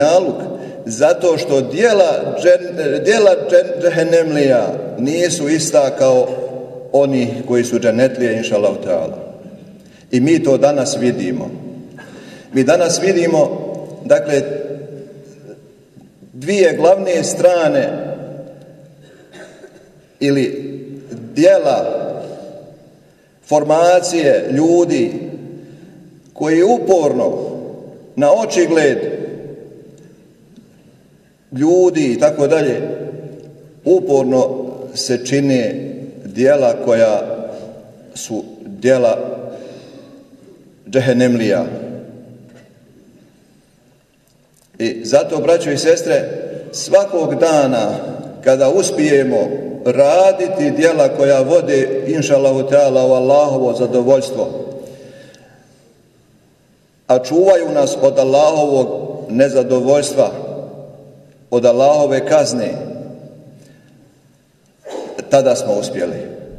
zato što djela džehennemlija nisu ista kao oni koji su džennetlije, inša Allah ta'ala. I mi to danas vidimo. Mi danas vidimo, dakle, dvije glavne strane ili djela formacije ljudi koji uporno na očigled ljudi i tako dalje uporno se čine djela koja su djela džehennemlija. I zato, braćo i sestre, svakog dana kada uspijemo raditi djela koja vode inša Allahu ta'ala u Allahovo zadovoljstvo, a čuvaju nas od Allahovog nezadovoljstva, od Allahove kazne, tada smo uspjeli.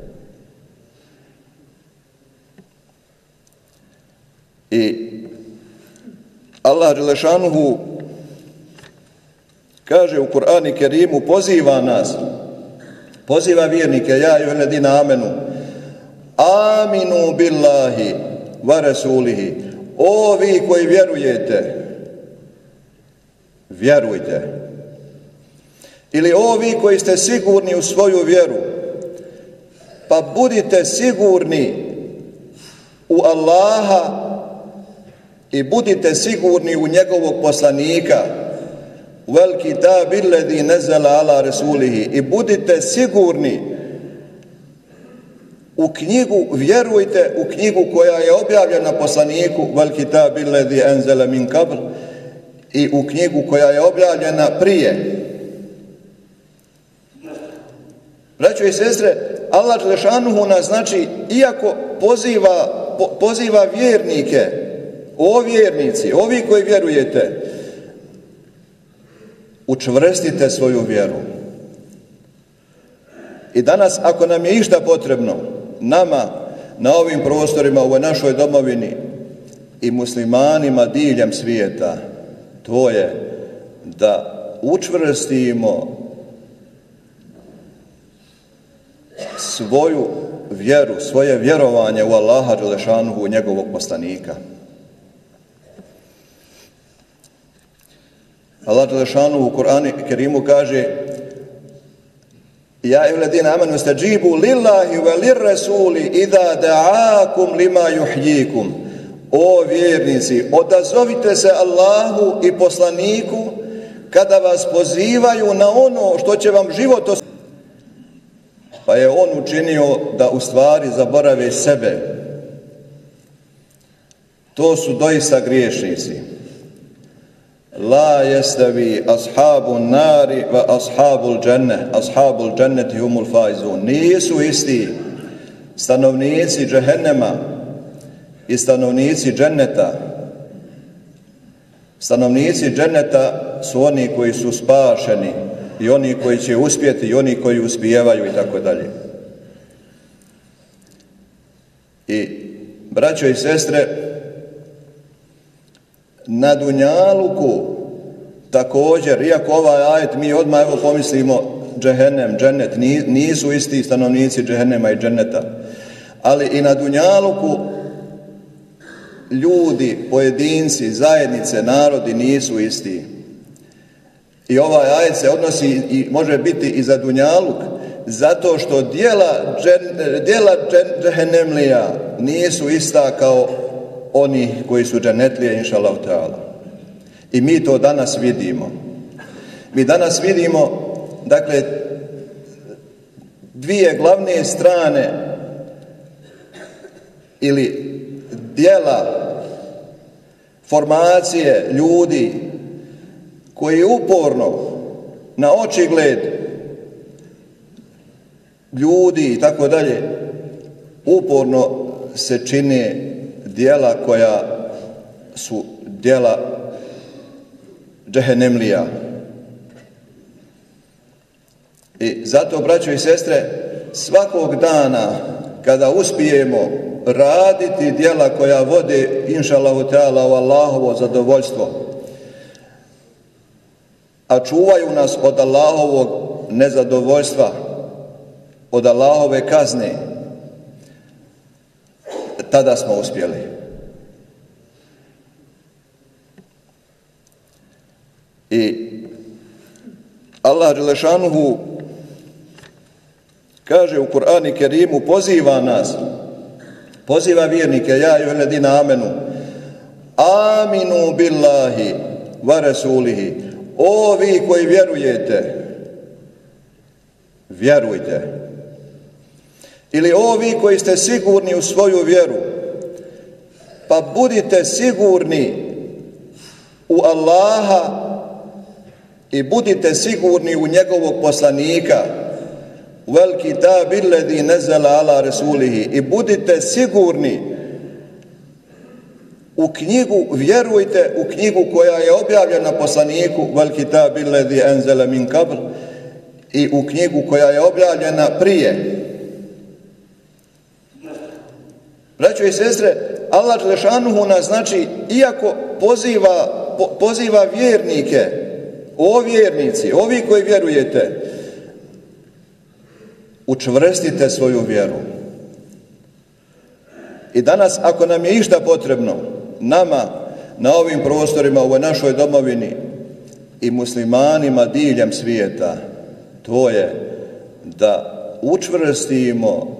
I Allah dželešanuhu kaže u Kur'anu Kerimu, poziva nas, poziva vjernike, ja ejuhalladina amenu, aminu billahi wa rasulihi, o vi koji vjerujete, vjerujte. Ili o vi koji ste sigurni u svoju vjeru, pa budite sigurni u Allaha i budite sigurni u njegovog poslanika, vel kitabi allazī nazala ala rasulihi, i budite sigurni u knjigu, vjerujte u knjigu koja je objavljena poslaniku, vel kitabi allazī anzala min qabl, i u knjigu koja je objavljena prije. Braćo i sestre, Allah dželešanuhu nas, znači, iako poziva vjernike, o vjernici, ovi koji vjerujete, učvrstite svoju vjeru. I danas, ako nam je išta potrebno, nama na ovim prostorima, u ovoj našoj domovini i muslimanima diljem svijeta, to je da učvrstimo svoju vjeru, svoje vjerovanje u Allaha dželešanuhu, u njegovog poslanika. Allah dželešanuhu u Kur'anu Kerimu kaže: ja ejuhalladina amanu stajibu lillahi wa lirrasuli idha da'akum lima yuhyikum. O vjernici, odazovite se Allahu i poslaniku kada vas pozivaju na ono što će vam život osigurati. Pa je on učinio da u stvari zaborave sebe. To su doista griješnici. La yastavi ashabun nari wa ashabul dženne, ashabul dženneti humul faizun. Nisu isti stanovnici džehennema i stanovnici dženneta. Stanovnici dženneta su oni koji su spašeni i oni koji će uspjeti i oni koji uspijevaju i tako dalje. I braćo i sestre, na dunjaluku također, iako ovaj ajet mi odmah evo pomislimo džehennem, džennet, nisu isti stanovnici džehennema i dženneta, ali i na dunjaluku ljudi, pojedinci, zajednice, narodi nisu isti. I ovaj ajet se odnosi i može biti i za dunjaluk, zato što djela džehennemlija nisu ista kao oni koji su džennetlije, inša Allah ta'ala. I mi to danas vidimo. Mi danas vidimo, dakle, dvije glavne strane ili djela formacije ljudi koji uporno na očigled ljudi i tako dalje uporno se čine djela koja su djela džehennemlija. I zato, braćo i sestre, svakog dana kada uspijemo raditi djela koja vode inša Allahu ta'ala u Allahovo zadovoljstvo, a čuvaju nas od Allahovog nezadovoljstva, od Allahove kazne, tada smo uspjeli. I Allah dželešanuhu kaže u Kur'anu Kerimu, poziva nas, poziva vjernike, ja ejuhalladina amenu, aminu billahi wa rasulihi, o vi koji vjerujete, vjerujte. Ili o vi koji ste sigurni u svoju vjeru, pa budite sigurni u Allaha i budite sigurni u njegovog poslanika, vel kitabi allazī nazala ala rasulihi, i budite sigurni u knjigu, vjerujte u knjigu koja je objavljena poslaniku, vel kitabi allazī anzala min qabl, i u knjigu koja je objavljena prije. Braćo i sestre, Allah dželešanuhu nas, znači, iako poziva vjernike, o vjernici, ovi koji vjerujete, učvrstite svoju vjeru. I danas, ako nam je išta potrebno, nama na ovim prostorima, u ovoj našoj domovini i muslimanima diljem svijeta, to je da učvrstimo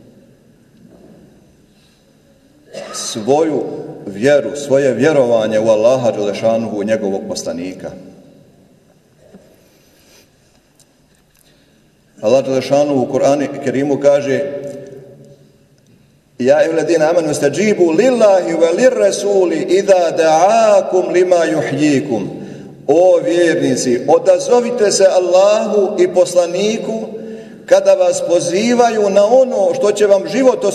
svoju vjeru, svoje vjerovanje u Allaha dželešanuhu, njegovog poslanika. Allah dželešanuhu u Kur'anu Kerimu kaže: ja ejuhalladina amanu stajibu lillahi wa lirrasuli idha da'akum lima yuhyikum. O vjernici, odazovite se Allahu i poslaniku kada vas pozivaju na ono što će vam život